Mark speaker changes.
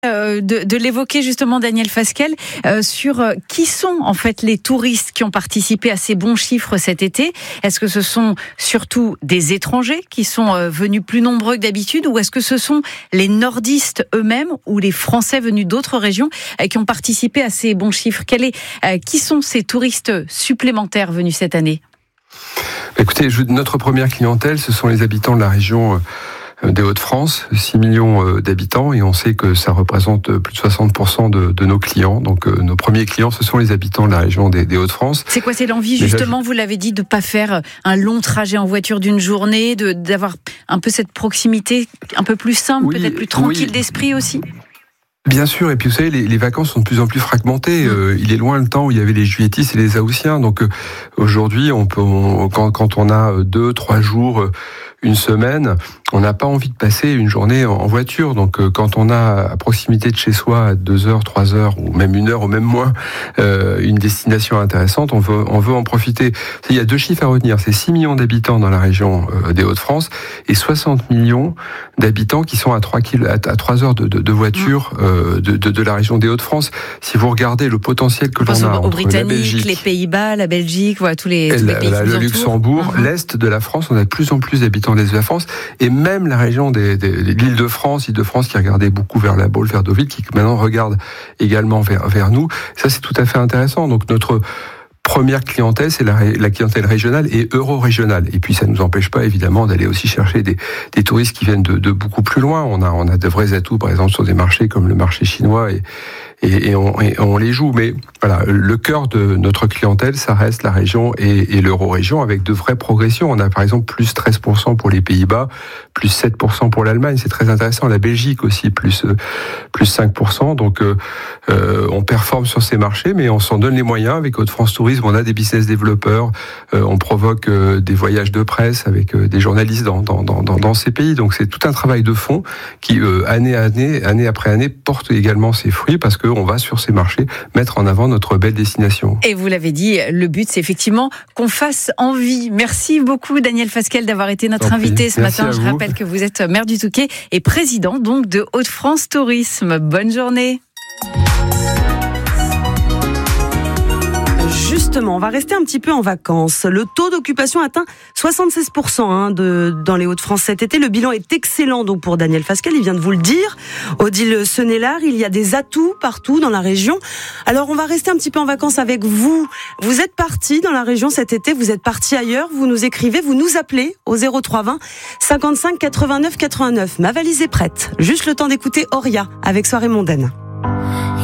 Speaker 1: De l'évoquer justement, Daniel Fasquelle, sur qui sont en fait les touristes qui ont participé à ces bons chiffres cet été. Est-ce que ce sont surtout des étrangers qui sont venus plus nombreux que d'habitude, ou est-ce que ce sont les nordistes eux-mêmes ou les Français venus d'autres régions qui ont participé à ces bons chiffres? Qui sont ces touristes supplémentaires venus cette année?
Speaker 2: Écoutez, notre première clientèle, ce sont les habitants de la région des Hauts-de-France, 6 millions d'habitants, et on sait que ça représente plus de 60% de nos clients. Donc nos premiers clients, ce sont les habitants de la région des Hauts-de-France.
Speaker 1: C'est quoi? C'est l'envie, justement, vous l'avez dit, de ne pas faire un long trajet en voiture d'une journée, d'avoir un peu cette proximité un peu plus simple, peut-être plus tranquille d'esprit aussi?
Speaker 2: Bien sûr, et puis vous savez, les vacances sont de plus en plus fragmentées. Il est loin le temps où il y avait les Juilletistes et les Haussiens. Donc aujourd'hui, quand on a 2-3 jours, une semaine, on n'a pas envie de passer une journée en voiture. Donc quand on a à proximité de chez soi, à 2 heures, 3 heures, ou même 1 heure, ou même moins, une destination intéressante, on veut en profiter. Il y a 2 chiffres à retenir. C'est 6 millions d'habitants dans la région des Hauts-de-France et 60 millions d'habitants qui sont à 3 heures de voiture de la région des Hauts-de-France. Si vous regardez le potentiel que l'on a entre la Belgique,
Speaker 1: les Pays-Bas, la Belgique, voilà, tous les pays qui
Speaker 2: le Luxembourg, l'Est de la France, on a de plus en plus d'habitants de l'Est de la France, et même la région de l'Île-de-France, qui regardait beaucoup vers la Baule, vers Deauville, qui maintenant regarde également vers nous. Ça, c'est tout à fait intéressant. Donc notre première clientèle, c'est la clientèle régionale et euro-régionale. Et puis ça ne nous empêche pas, évidemment, d'aller aussi chercher des touristes qui viennent de beaucoup plus loin. On a de vrais atouts, par exemple, sur des marchés comme le marché chinois, et on les joue. Mais voilà, le cœur de notre clientèle, ça reste la région et l'euro-région, avec de vraies progressions. On a par exemple plus 13% pour les Pays-Bas, plus 7% pour l'Allemagne, c'est très intéressant. La Belgique aussi, plus 5%. Donc on performe sur ces marchés, mais on s'en donne les moyens. Avec Hauts-de-France Tourisme, on a des business développeurs, on provoque des voyages de presse avec des journalistes dans ces pays. Donc c'est tout un travail de fond qui, année après année, porte également ses fruits, parce qu'on va sur ces marchés mettre en avant notre belle destination.
Speaker 1: Et vous l'avez dit, le but, c'est effectivement qu'on fasse envie. Merci beaucoup, Daniel Fasquelle, d'avoir été notre invité ce matin. Je rappelle que vous êtes maire du Touquet et président donc de Hauts-de-France Tourisme. Bonne journée.
Speaker 3: Justement, on va rester un petit peu en vacances. Le taux d'occupation atteint 76% dans les Hauts-de-France cet été. Le bilan est excellent donc pour Daniel Fasquelle, il vient de vous le dire. Odile Senelard, il y a des atouts partout dans la région. Alors on va rester un petit peu en vacances avec vous. Vous êtes parti dans la région cet été, vous êtes parti ailleurs, vous nous écrivez, vous nous appelez au 0320 55 89 89. Ma valise est prête. Juste le temps d'écouter Auria avec Soirée Mondaine.